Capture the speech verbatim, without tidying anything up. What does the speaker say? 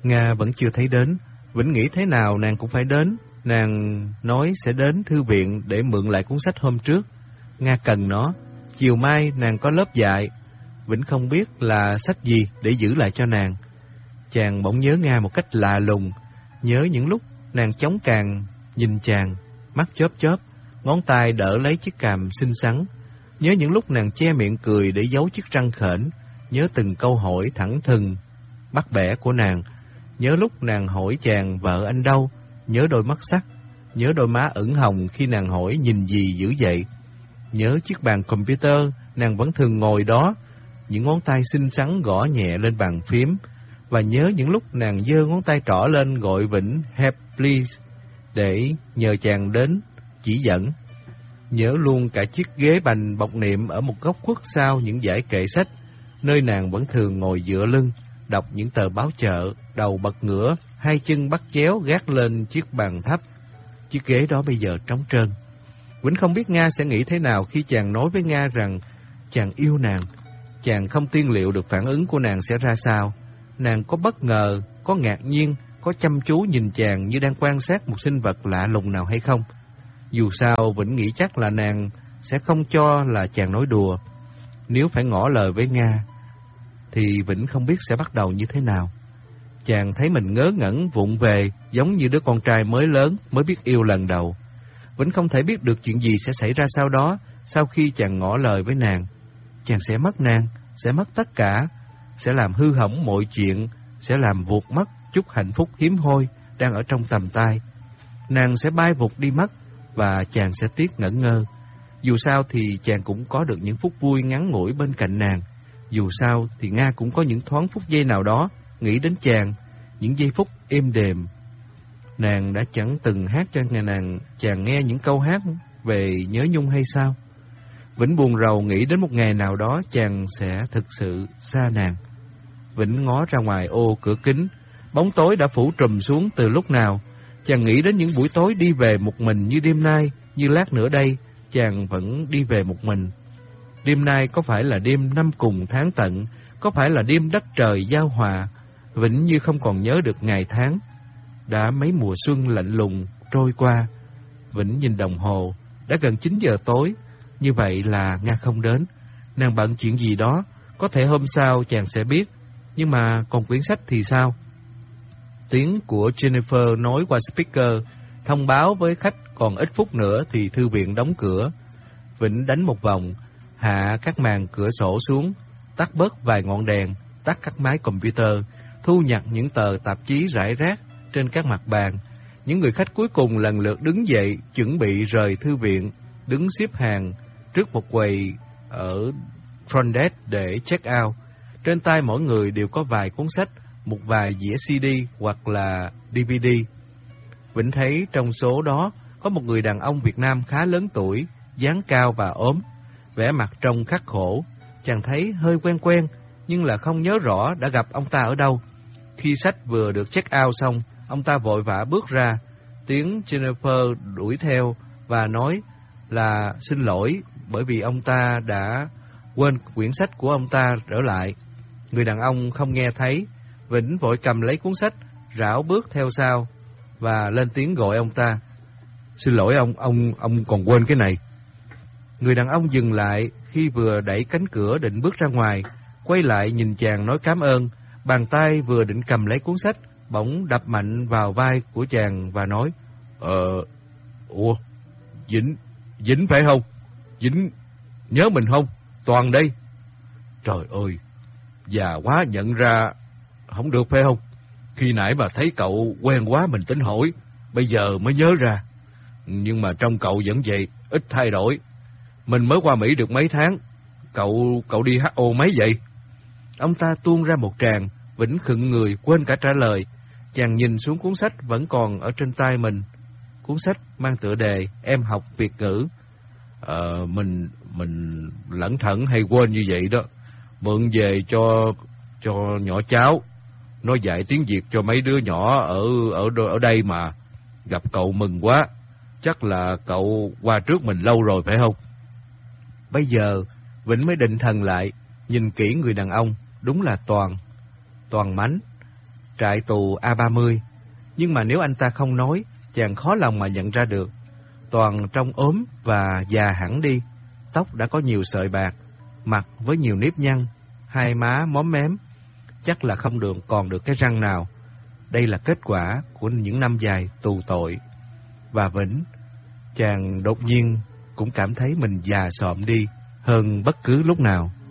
Nga vẫn chưa thấy đến. Vĩnh nghĩ thế nào nàng cũng phải đến. Nàng nói sẽ đến thư viện để mượn lại cuốn sách hôm trước. Nga cần nó. Chiều mai nàng có lớp dạy. Vĩnh không biết là sách gì để giữ lại cho nàng. Chàng bỗng nhớ Nga một cách lạ lùng. Nhớ những lúc nàng chống cằm nhìn chàng, mắt chớp chớp, ngón tay đỡ lấy chiếc cằm xinh xắn. Nhớ những lúc nàng che miệng cười để giấu chiếc răng khểnh. Nhớ từng câu hỏi thẳng thừng, bắt bẻ của nàng. Nhớ lúc nàng hỏi chàng vợ anh đâu. Nhớ đôi mắt sắc. Nhớ đôi má ửng hồng khi nàng hỏi nhìn gì dữ vậy. Nhớ chiếc bàn computer nàng vẫn thường ngồi đó, những ngón tay xinh xắn gõ nhẹ lên bàn phím. Và nhớ những lúc nàng giơ ngón tay trỏ lên gọi Vĩnh help please để nhờ chàng đến chỉ dẫn. Nhớ luôn cả chiếc ghế bành bọc niệm ở một góc khuất sau những dãy kệ sách, nơi nàng vẫn thường ngồi dựa lưng, đọc những tờ báo chợ, đầu bật ngửa, hai chân bắt chéo gác lên chiếc bàn thấp. Chiếc ghế đó bây giờ trống trơn. Vĩnh không biết Nga sẽ nghĩ thế nào khi chàng nói với Nga rằng chàng yêu nàng. Chàng không tiên liệu được phản ứng của nàng sẽ ra sao. Nàng có bất ngờ, có ngạc nhiên, có chăm chú nhìn chàng như đang quan sát một sinh vật lạ lùng nào hay không. Dù sao, Vĩnh nghĩ chắc là nàng sẽ không cho là chàng nói đùa. Nếu phải ngỏ lời với Nga, thì Vĩnh không biết sẽ bắt đầu như thế nào. Chàng thấy mình ngớ ngẩn vụng về, giống như đứa con trai mới lớn, mới biết yêu lần đầu. Vĩnh không thể biết được chuyện gì sẽ xảy ra sau đó, sau khi chàng ngỏ lời với nàng. Chàng sẽ mất nàng, sẽ mất tất cả, sẽ làm hư hỏng mọi chuyện, sẽ làm vụt mất chút hạnh phúc hiếm hoi đang ở trong tầm tay. Nàng sẽ bay vụt đi mất, và chàng sẽ tiếc ngẩn ngơ. Dù sao thì chàng cũng có được những phút vui ngắn ngủi bên cạnh nàng. Dù sao thì Nga cũng có những thoáng phút giây nào đó nghĩ đến chàng, những giây phút êm đềm. Nàng đã chẳng từng hát cho nhà nàng chàng nghe những câu hát về nhớ nhung hay sao? Vĩnh buồn rầu nghĩ đến một ngày nào đó chàng sẽ thực sự xa nàng. Vĩnh ngó ra ngoài ô cửa kính, bóng tối đã phủ trùm xuống từ lúc nào. Chàng nghĩ đến những buổi tối đi về một mình như đêm nay, như lát nữa đây chàng vẫn đi về một mình. Đêm nay có phải là đêm năm cùng tháng tận, có phải là đêm đất trời giao hòa. Vĩnh như không còn nhớ được ngày tháng. Đã mấy mùa xuân lạnh lùng trôi qua. Vĩnh nhìn đồng hồ, đã gần chín giờ tối. Như vậy là Nga không đến. Nàng bận chuyện gì đó, có thể hôm sau chàng sẽ biết. Nhưng mà còn quyển sách thì sao? Tiếng của Jennifer nói qua speaker, thông báo với khách còn ít phút nữa thì thư viện đóng cửa. Vĩnh đánh một vòng, hạ các màn cửa sổ xuống, tắt bớt vài ngọn đèn, tắt các máy computer, thu nhặt những tờ tạp chí rải rác trên các mặt bàn. Những người khách cuối cùng lần lượt đứng dậy, chuẩn bị rời thư viện, đứng xếp hàng trước một quầy ở front desk để check out. Trên tay mỗi người đều có vài cuốn sách, một vài dĩa xê đê hoặc là đê vê đê. Vĩnh thấy trong số đó có một người đàn ông Việt Nam khá lớn tuổi, dáng cao và ốm, vẻ mặt trông khắc khổ. Chàng thấy hơi quen quen, nhưng là không nhớ rõ đã gặp ông ta ở đâu. Khi sách vừa được check out xong, ông ta vội vã bước ra. Tiếng Jennifer đuổi theo và nói là xin lỗi bởi vì ông ta đã quên quyển sách của ông ta trở lại. Người đàn ông không nghe thấy. Vĩnh vội cầm lấy cuốn sách, rảo bước theo sau và lên tiếng gọi ông ta. Xin lỗi ông, ông ông còn quên cái này. Người đàn ông dừng lại khi vừa đẩy cánh cửa định bước ra ngoài, quay lại nhìn chàng nói cảm ơn. Bàn tay vừa định cầm lấy cuốn sách, bỗng đập mạnh vào vai của chàng và nói: Ờ, ủa, Vĩnh, Vĩnh phải không? Vĩnh nhớ mình không? Toàn đây. Trời ơi, già quá nhận ra không được phải không? Khi nãy mà thấy cậu quen quá mình tính hỏi, bây giờ mới nhớ ra. Nhưng mà trong cậu vẫn vậy, ít thay đổi. Mình mới qua Mỹ được mấy tháng. Cậu cậu đi hát o mấy vậy? Ông ta tuôn ra một tràng. Vĩnh khựng người, quên cả trả lời. Chàng nhìn xuống cuốn sách vẫn còn ở trên tay mình. Cuốn sách mang tựa đề Em học Việt ngữ. Ờ, mình mình lẩn thẩn hay quên như vậy đó. Mượn về cho cho nhỏ cháu. Nó dạy tiếng Việt cho mấy đứa nhỏ ở ở ở đây mà. Gặp cậu mừng quá. Chắc là cậu qua trước mình lâu rồi phải không? Bây giờ Vĩnh mới định thần lại, nhìn kỹ người đàn ông, đúng là Toàn. Toàn Mánh. trại tù A ba mươi. Nhưng mà nếu anh ta không nói, chàng khó lòng mà nhận ra được. Toàn trông ốm và già hẳn đi, tóc đã có nhiều sợi bạc, mặt với nhiều nếp nhăn, hai má móm mém, chắc là không được còn được cái răng nào. Đây là kết quả của những năm dài tù tội. Và Vĩnh, chàng đột nhiên cũng cảm thấy mình già sọm đi hơn bất cứ lúc nào.